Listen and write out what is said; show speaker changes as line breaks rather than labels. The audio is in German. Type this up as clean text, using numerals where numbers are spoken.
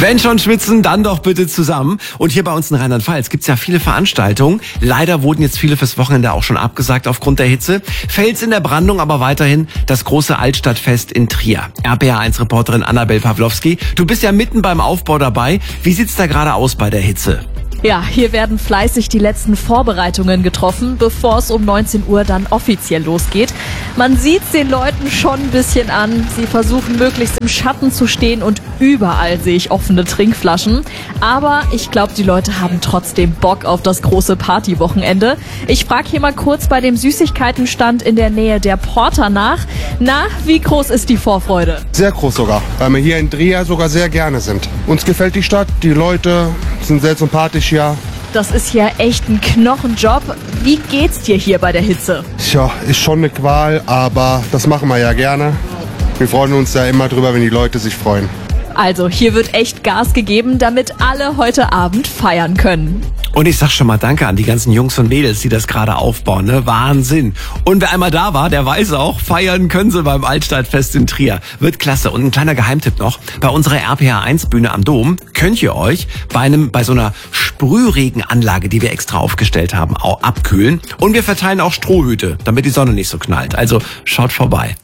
Wenn schon schwitzen, dann doch bitte zusammen. Und hier bei uns in Rheinland-Pfalz gibt's ja viele Veranstaltungen. Leider wurden jetzt viele fürs Wochenende auch schon abgesagt aufgrund der Hitze. Fels in der Brandung, aber weiterhin das große Altstadtfest in Trier. RPA1-Reporterin Annabel Pawlowski, du bist ja mitten beim Aufbau dabei. Wie sieht's da gerade aus bei der Hitze?
Ja, hier werden fleißig die letzten Vorbereitungen getroffen, bevor es um 19 Uhr dann offiziell losgeht. Man sieht's den Leuten schon ein bisschen an. Sie versuchen möglichst im Schatten zu stehen und überall sehe ich offene Trinkflaschen. Aber ich glaube, die Leute haben trotzdem Bock auf das große Partywochenende. Ich frage hier mal kurz bei dem Süßigkeitenstand in der Nähe der Porta nach. Na, wie groß ist die Vorfreude?
Sehr groß sogar, weil wir hier in Trier sogar sehr gerne sind. Uns gefällt die Stadt, die Leute sind sehr sympathisch hier.
Das ist ja echt ein Knochenjob. Wie geht's dir hier bei der Hitze?
Tja, ist schon eine Qual, aber das machen wir ja gerne. Wir freuen uns ja immer drüber, wenn die Leute sich freuen.
Also, hier wird echt Gas gegeben, damit alle heute Abend feiern können.
Und ich sag schon mal Danke an die ganzen Jungs und Mädels, die das gerade aufbauen, ne? Wahnsinn. Und wer einmal da war, der weiß auch, feiern können sie beim Altstadtfest in Trier. Wird klasse. Und ein kleiner Geheimtipp noch. Bei unserer RPA1-Bühne am Dom könnt ihr euch bei so einer Sprühregenanlage, die wir extra aufgestellt haben, auch abkühlen. Und wir verteilen auch Strohhüte, damit die Sonne nicht so knallt. Also schaut vorbei.